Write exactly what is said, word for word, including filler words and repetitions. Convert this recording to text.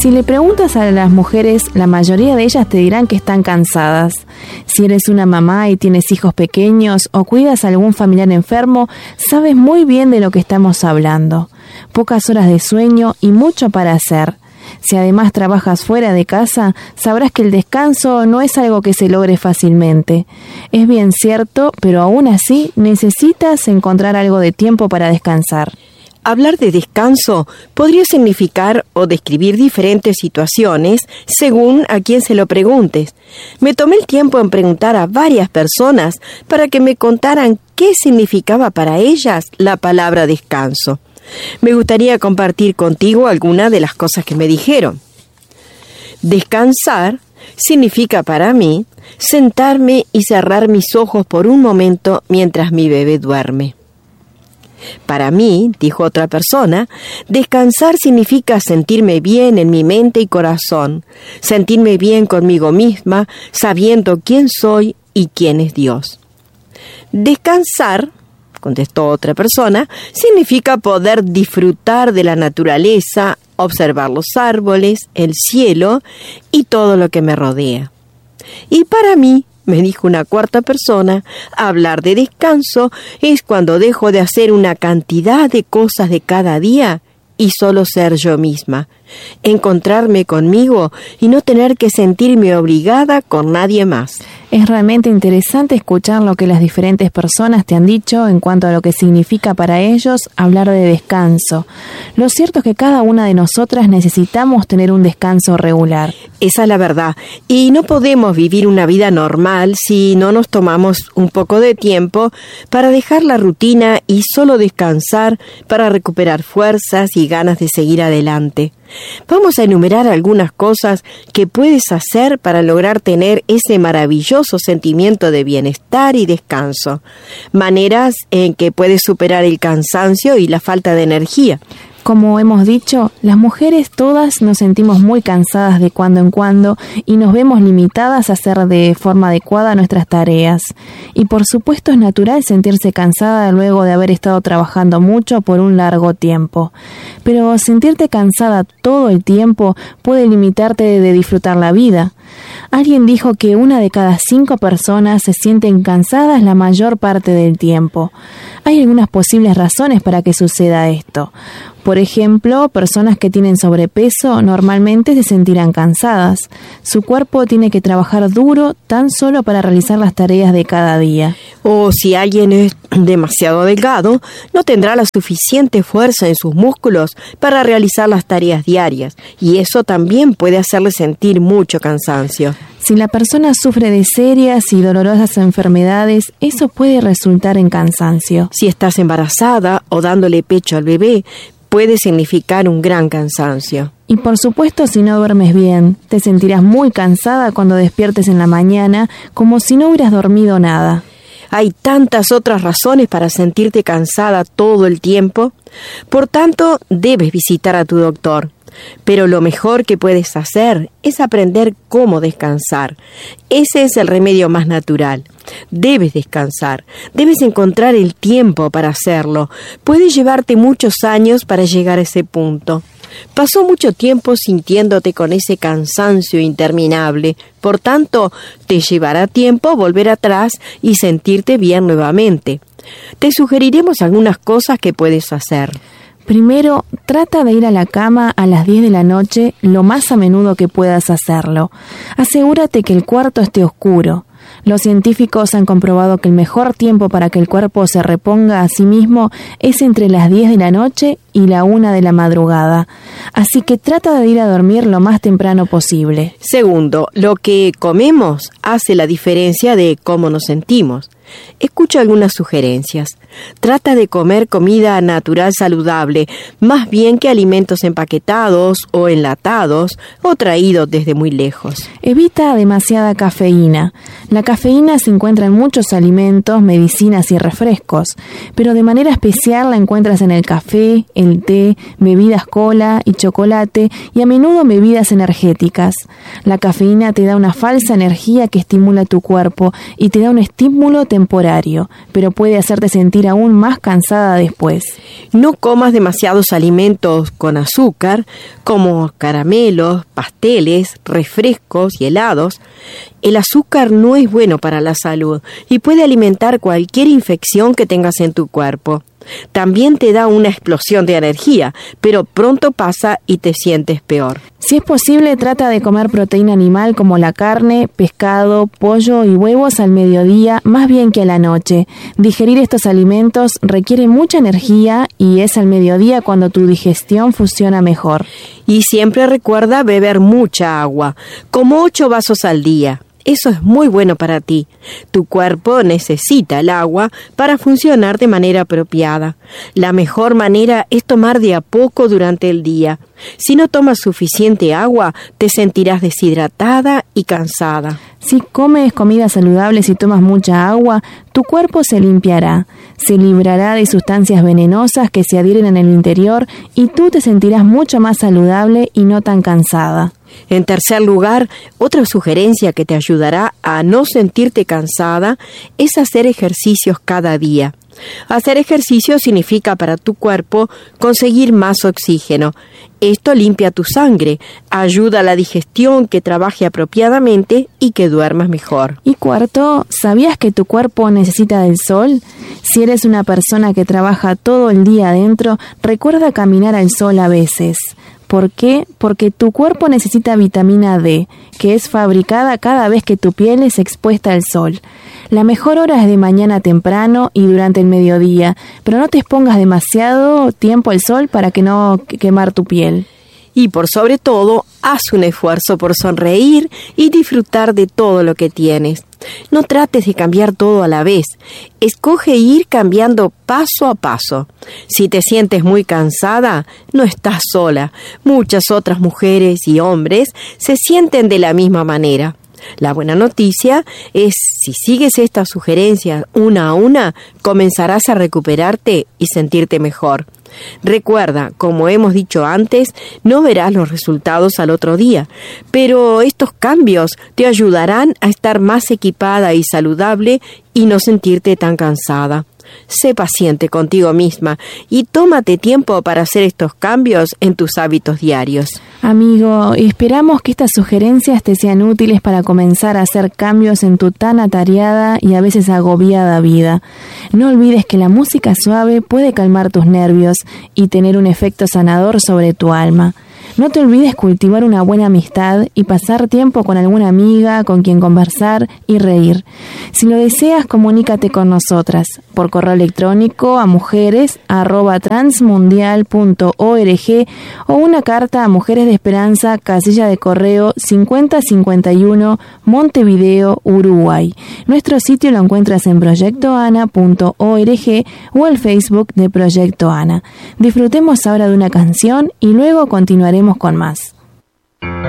Si le preguntas a las mujeres, la mayoría de ellas te dirán que están cansadas. Si eres una mamá y tienes hijos pequeños o cuidas a algún familiar enfermo, sabes muy bien de lo que estamos hablando. Pocas horas de sueño y mucho para hacer. Si además trabajas fuera de casa, sabrás que el descanso no es algo que se logre fácilmente. Es bien cierto, pero aún así necesitas encontrar algo de tiempo para descansar. Hablar de descanso podría significar o describir diferentes situaciones según a quien se lo preguntes. Me tomé el tiempo en preguntar a varias personas para que me contaran qué significaba para ellas la palabra descanso. Me gustaría compartir contigo algunas de las cosas que me dijeron. Descansar significa para mí sentarme y cerrar mis ojos por un momento mientras mi bebé duerme. Para mí, dijo otra persona, descansar significa sentirme bien en mi mente y corazón, sentirme bien conmigo misma, sabiendo quién soy y quién es Dios. Descansar, contestó otra persona, significa poder disfrutar de la naturaleza, observar los árboles, el cielo y todo lo que me rodea. Y para mí, me dijo una cuarta persona, hablar de descanso es cuando dejo de hacer una cantidad de cosas de cada día y solo ser yo misma, encontrarme conmigo y no tener que sentirme obligada con nadie más. Es realmente interesante escuchar lo que las diferentes personas te han dicho en cuanto a lo que significa para ellos hablar de descanso. Lo cierto es que cada una de nosotras necesitamos tener un descanso regular. Esa es la verdad. Y no podemos vivir una vida normal si no nos tomamos un poco de tiempo para dejar la rutina y solo descansar para recuperar fuerzas y ganas de seguir adelante. Vamos a enumerar algunas cosas que puedes hacer para lograr tener ese maravilloso sentimiento de bienestar y descanso. Maneras en que puedes superar el cansancio y la falta de energía. Como hemos dicho, las mujeres todas nos sentimos muy cansadas de cuando en cuando y nos vemos limitadas a hacer de forma adecuada nuestras tareas. Y por supuesto es natural sentirse cansada luego de haber estado trabajando mucho por un largo tiempo. Pero sentirte cansada todo el tiempo puede limitarte de disfrutar la vida. Alguien dijo que una de cada cinco personas se sienten cansadas la mayor parte del tiempo. Hay algunas posibles razones para que suceda esto. Por ejemplo, personas que tienen sobrepeso normalmente se sentirán cansadas. Su cuerpo tiene que trabajar duro tan solo para realizar las tareas de cada día. O si alguien es demasiado delgado, no tendrá la suficiente fuerza en sus músculos para realizar las tareas diarias, y eso también puede hacerle sentir mucho cansancio. Si la persona sufre de serias y dolorosas enfermedades, eso puede resultar en cansancio. Si estás embarazada o dándole pecho al bebé, puede significar un gran cansancio. Y por supuesto, si no duermes bien, te sentirás muy cansada cuando despiertes en la mañana, como si no hubieras dormido nada. Hay tantas otras razones para sentirte cansada todo el tiempo. Por tanto, debes visitar a tu doctor. Pero lo mejor que puedes hacer es aprender cómo descansar. Ese es el remedio más natural. Debes descansar. Debes encontrar el tiempo para hacerlo. Puede llevarte muchos años para llegar a ese punto. Pasó mucho tiempo sintiéndote con ese cansancio interminable. Por tanto, te llevará tiempo volver atrás y sentirte bien nuevamente. Te sugeriremos algunas cosas que puedes hacer. Primero, trata de ir a la cama a las diez de la noche lo más a menudo que puedas hacerlo. Asegúrate que el cuarto esté oscuro. Los científicos han comprobado que el mejor tiempo para que el cuerpo se reponga a sí mismo es entre las diez de la noche y la una de la madrugada. Así que trata de ir a dormir lo más temprano posible. Segundo, lo que comemos hace la diferencia de cómo nos sentimos. Escucha algunas sugerencias. Trata de comer comida natural saludable, más bien que alimentos empaquetados o enlatados o traídos desde muy lejos. Evita demasiada cafeína. La cafeína se encuentra en muchos alimentos, medicinas y refrescos, pero de manera especial la encuentras en el café, el té, bebidas cola y chocolate y a menudo bebidas energéticas. La cafeína te da una falsa energía que estimula tu cuerpo y te da un estímulo temporal temporario, pero puede hacerte sentir aún más cansada después. No comas demasiados alimentos con azúcar, como caramelos, pasteles, refrescos y helados. El azúcar no es bueno para la salud y puede alimentar cualquier infección que tengas en tu cuerpo. También te da una explosión de energía, pero pronto pasa y te sientes peor. Si es posible, trata de comer proteína animal como la carne, pescado, pollo y huevos al mediodía, más bien que a la noche. Digerir estos alimentos requiere mucha energía y es al mediodía cuando tu digestión funciona mejor. Y siempre recuerda beber mucha agua, como ocho vasos al día. Eso es muy bueno para ti. Tu cuerpo necesita el agua para funcionar de manera apropiada. La mejor manera es tomar de a poco durante el día. Si no tomas suficiente agua, te sentirás deshidratada y cansada. Si comes comidas saludables y tomas mucha agua, tu cuerpo se limpiará, se librará de sustancias venenosas que se adhieren en el interior y tú te sentirás mucho más saludable y no tan cansada. En tercer lugar, otra sugerencia que te ayudará a no sentirte cansada es hacer ejercicios cada día. Hacer ejercicio significa para tu cuerpo conseguir más oxígeno. Esto limpia tu sangre, ayuda a la digestión que trabaje apropiadamente y que duermas mejor. Y cuarto, ¿sabías que tu cuerpo necesita del sol? Si eres una persona que trabaja todo el día adentro, recuerda caminar al sol a veces. ¿Por qué? Porque tu cuerpo necesita vitamina D, que es fabricada cada vez que tu piel es expuesta al sol. La mejor hora es de mañana temprano y durante el mediodía, pero no te expongas demasiado tiempo al sol para que no quemar tu piel. Y por sobre todo, haz un esfuerzo por sonreír y disfrutar de todo lo que tienes. No trates de cambiar todo a la vez. Escoge ir cambiando paso a paso. Si te sientes muy cansada, no estás sola. Muchas otras mujeres y hombres se sienten de la misma manera. La buena noticia es, si sigues estas sugerencias una a una, comenzarás a recuperarte y sentirte mejor. Recuerda, como hemos dicho antes, no verás los resultados al otro día, pero estos cambios te ayudarán a estar más equipada y saludable y no sentirte tan cansada. Sé paciente contigo misma y tómate tiempo para hacer estos cambios en tus hábitos diarios. Amigo, esperamos que estas sugerencias te sean útiles para comenzar a hacer cambios en tu tan atareada y a veces agobiada vida. No olvides que la música suave puede calmar tus nervios y tener un efecto sanador sobre tu alma. No te olvides cultivar una buena amistad y pasar tiempo con alguna amiga con quien conversar y reír. Si lo deseas, comunícate con nosotras por correo electrónico a mujeres arroba transmundial punto org o una carta a Mujeres de Esperanza, casilla de correo cincuenta cincuenta y uno, Montevideo, Uruguay. Nuestro sitio lo encuentras en proyecto ana punto org o el Facebook de Proyecto Ana. Disfrutemos ahora de una canción y luego continuaremos con más.